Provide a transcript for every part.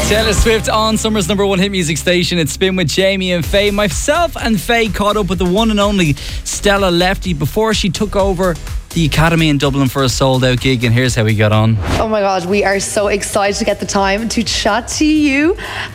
Taylor Swift on Summer's number one hit music station. It's Spin with Jamie and Faye. Myself and Faye caught up with the one and only Stella Lefty before she took over the Academy in Dublin for a sold-out gig, and here's how we got on. Oh my God, we are so excited to get the time to chat to you.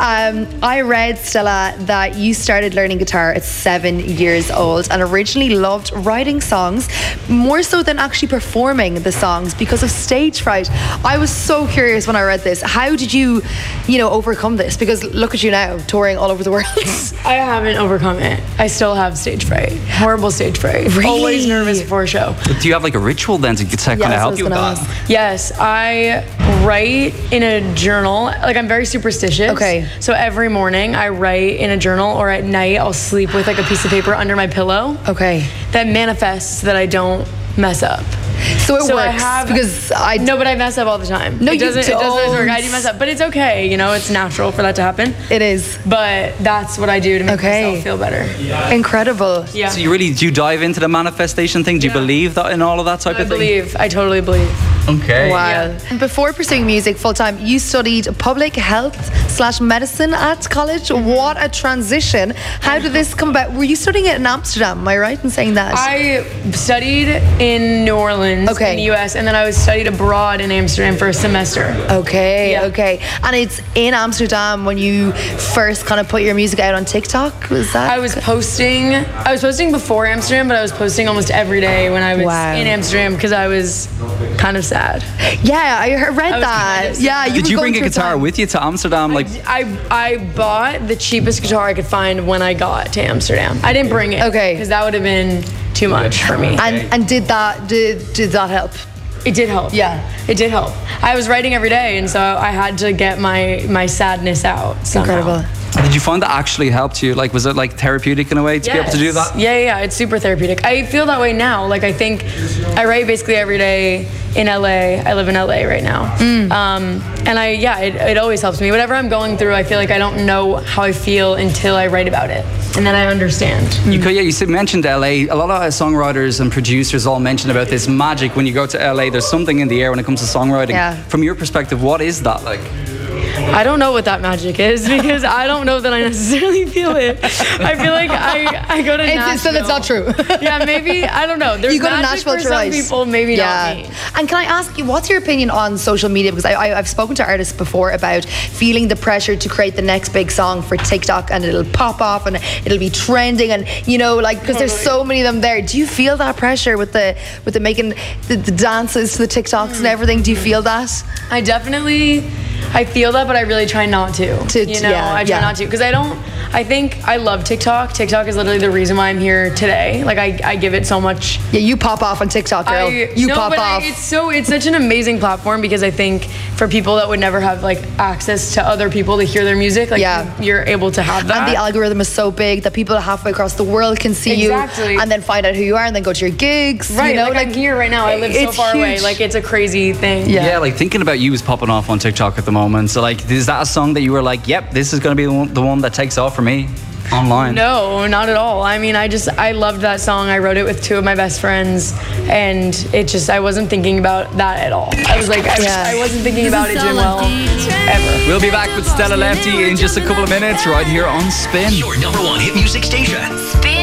I read, Stella, that you started learning guitar at 7 years old and originally loved writing songs more so than actually performing the songs because of stage fright. I was so curious when I read this. How did you overcome this? Because look at you now, touring all over the world. I haven't overcome it. I still have stage fright. Horrible stage fright. Really? Always nervous before a show. But do you have like a ritual then to kind of help you with that? Yes, I write in a journal. Like, I'm very superstitious. Okay. So every morning I write in a journal, or at night I'll sleep with like a piece of paper under my pillow. Okay. That manifests that I don't mess up. So it works because No, but I mess up all the time. No, it doesn't work. I do don't. mess up, but it's okay. It's natural for that to happen. It is. But that's what I do to make myself feel better. Incredible. Yeah. So do you dive into the manifestation thing? Do you believe that in all of that type of thing? I totally believe. Okay. Wow. Yeah. Before pursuing music full time, you studied public health/medicine at college. What a transition. How did this come about? Were you studying it in Amsterdam? Am I right in saying that? I studied in New Orleans, in the US, and then I studied abroad in Amsterdam for a semester. Okay. And it's in Amsterdam when you first kind of put your music out on TikTok, was that? I was posting before Amsterdam, but I was posting almost every day when I was in Amsterdam because I was kind of sad. Yeah, I read that. Kind of yeah. Did you bring a guitar with you to Amsterdam? I bought the cheapest guitar I could find when I got to Amsterdam. I didn't bring it. Okay. Because that would have been too much for me. And did that help? It did help. Yeah. It did help. I was writing every day, and so I had to get my sadness out somehow. Incredible. Did you find that actually helped you? Like, was it like therapeutic in a way to be able to do that? Yeah, it's super therapeutic. I feel that way now. Like, I think I write basically every day in LA. I live in LA right now. And it always helps me. Whatever I'm going through, I feel like I don't know how I feel until I write about it. And then I understand. You mentioned LA. A lot of songwriters and producers all mention about this magic when you go to LA. There's something in the air when it comes to songwriting. Yeah. From your perspective, what is that like? I don't know what that magic is because I don't know that I necessarily feel it. I feel like I go to Nashville. So that's not true. Yeah, maybe, I don't know. There's you go to magic Nashville for some people, maybe not me. And can I ask you, what's your opinion on social media? Because I've spoken to artists before about feeling the pressure to create the next big song for TikTok, and it'll pop off and it'll be trending, and because there's so many of them there. Do you feel that pressure with the making the dances to the TikToks and everything? Do you feel that? I feel that, but I really try not to. I try not to because I think I love TikTok. TikTok is literally the reason why I'm here today. Like, I give it so much. Yeah, you pop off on TikTok, girl. Pop off. It's such an amazing platform because I think for people that would never have like access to other people to hear their music, you're able to have that. And the algorithm is so big that people halfway across the world can see you and then find out who you are and then go to your gigs. Right, I'm here right now. I live so far away. Like, it's a crazy thing. Yeah, like thinking about you is popping off on TikTok at the moment. So like, is that a song that you were like, yep, this is going to be the one that takes off for me online? No, not at all. I mean, I loved that song. I wrote it with two of my best friends, and I wasn't thinking about that at all. I was like, I wasn't thinking about it doing well ever. We'll be back with Stella Lefty in just a couple of minutes right here on Spin. Your number one hit music station. Spin.